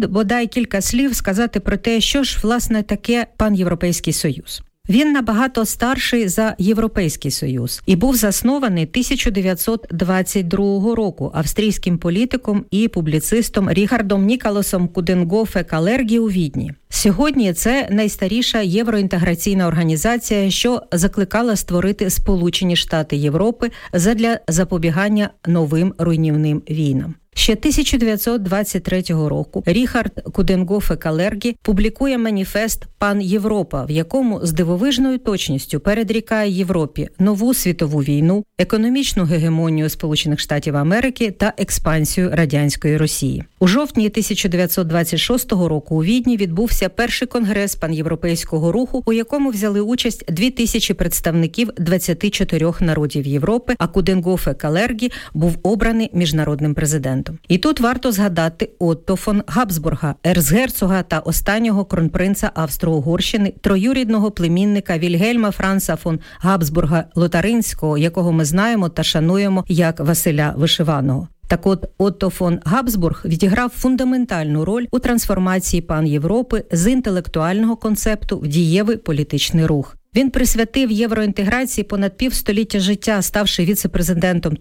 Слід бодай кілька слів сказати про те, що ж, власне, таке Панєвропейський Союз. Він набагато старший за Європейський Союз і був заснований 1922 року австрійським політиком і публіцистом Ріхардом Ніколасом Куденгофе-Калергі у Відні. Сьогодні це найстаріша євроінтеграційна організація, що закликала створити Сполучені Штати Європи задля запобігання новим руйнівним війнам. Ще 1923 року Ріхард Куденгофе-Калергі публікує маніфест «Пан Європа», в якому з дивовижною точністю передрікає Європі нову світову війну, економічну гегемонію Сполучених Штатів Америки та експансію радянської Росії. У жовтні 1926 року у Відні відбувся перший конгрес панєвропейського руху, у якому взяли участь 2000 представників 24 народів Європи, а Куденгофе-Калергі був обраний міжнародним президентом. І тут варто згадати Отто фон Габсбурга, ерцгерцога та останнього кронпринца Австро-Угорщини, троюрідного племінника Вільгельма Франца фон Габсбурга-Лотаринського, якого ми знаємо та шануємо як Василя Вишиваного. Так от, Отто фон Габсбург відіграв фундаментальну роль у трансформації Панєвропи з інтелектуального концепту в дієвий політичний рух. Він присвятив євроінтеграції понад півстоліття життя, ставши віце-президентом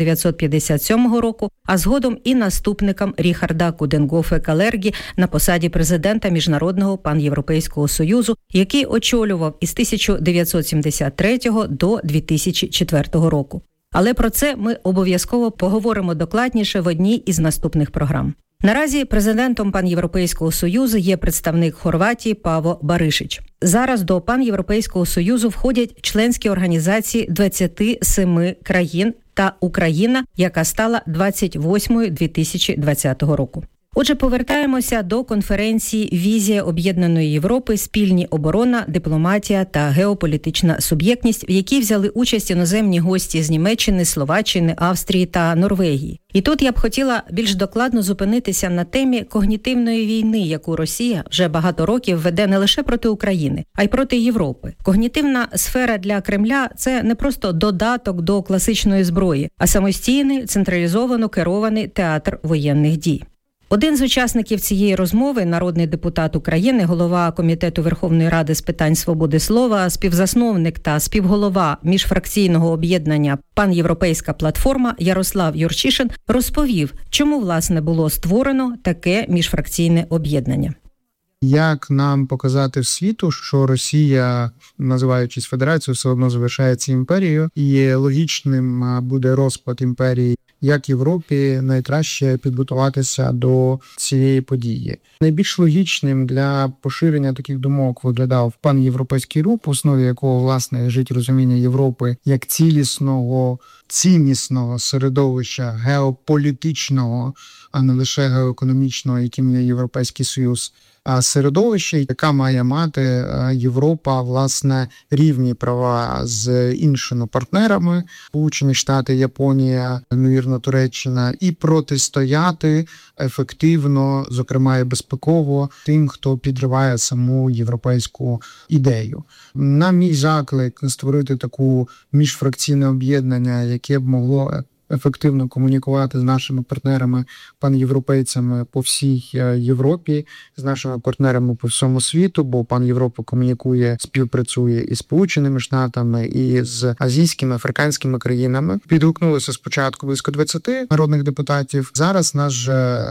1957 року, а згодом і наступником Ріхарда Куденгофе-Калергі на посаді президента Міжнародного панєвропейського союзу, який очолював із 1973 до 2004 року. Але про це ми обов'язково поговоримо докладніше в одній із наступних програм. Наразі президентом Панєвропейського Союзу є представник Хорватії Паво Баришич. Зараз до Панєвропейського Союзу входять членські організації 27 країн та Україна, яка стала 28-ю 2020 року. Отже, повертаємося до конференції «Візія Об'єднаної Європи. Спільні оборона, дипломатія та геополітична суб'єктність», в якій взяли участь іноземні гості з Німеччини, Словаччини, Австрії та Норвегії. І тут я б хотіла більш докладно зупинитися на темі когнітивної війни, яку Росія вже багато років веде не лише проти України, а й проти Європи. Когнітивна сфера для Кремля – це не просто додаток до класичної зброї, а самостійний, централізовано керований театр воєнних дій. Один з учасників цієї розмови, народний депутат України, голова Комітету Верховної Ради з питань свободи слова, співзасновник та співголова міжфракційного об'єднання «Панєвропейська платформа» Ярослав Юрчишин розповів, чому, власне, було створено таке міжфракційне об'єднання. Як нам показати світу, що Росія, називаючись федерацією, все одно залишається імперією, і логічним буде розпад імперії, як Європі найкраще підготуватися до цієї події. Найбільш логічним для поширення таких думок виглядав панєвропейський рух, в основі якого, власне, лежить розуміння Європи як цілісного, ціннісного середовища геополітичного, а не лише геоекономічного, яким є Європейський Союз, а середовище, яка має мати Європа, власне, рівні права з іншими партнерами, Сполучені Штати, Японія, ймовірно, Туреччина, і протистояти ефективно, зокрема і безпеково, тим, хто підриває саму європейську ідею. На мій заклик створити таку міжфракційне об'єднання, яке б могло ефективно комунікувати з нашими партнерами, панєвропейцями по всій Європі, з нашими партнерами по всьому світу, бо Пан Європа комунікує, співпрацює із Сполученими Штатами, і з азійськими, африканськими країнами. Підгукнулося спочатку близько 20 народних депутатів, зараз нас вже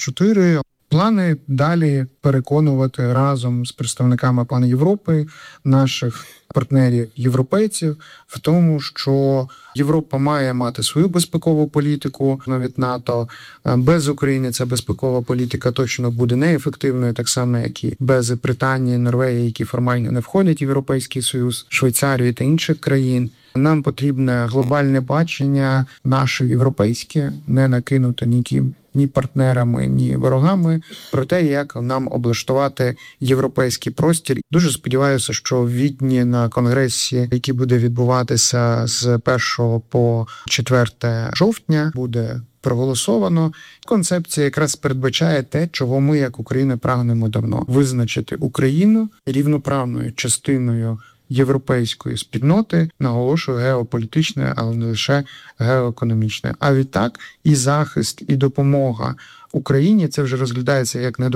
24. Плани далі переконувати разом з представниками Пан Європи, наших партнерів-європейців, в тому, що Європа має мати свою безпекову політику, навіть НАТО. Без України ця безпекова політика точно буде неефективною, так само, як і без Британії, Норвегії, які формально не входять в Європейський Союз, Швейцарії та інших країн. Нам потрібне глобальне бачення, наше європейське, не накинуте ніким, ні партнерами, ні ворогами, про те, як нам облаштувати європейський простір. Дуже сподіваюся, що в Відні на конгресі, який буде відбуватися з 1 по 4 жовтня, буде проголосовано. Концепція якраз передбачає те, чого ми, як Україна, прагнемо давно. Визначити Україну рівноправною частиною європейської спільноти, наголошую, геополітичної, але не лише геоекономічної. А відтак і захист, і допомога Україні, це вже розглядається як не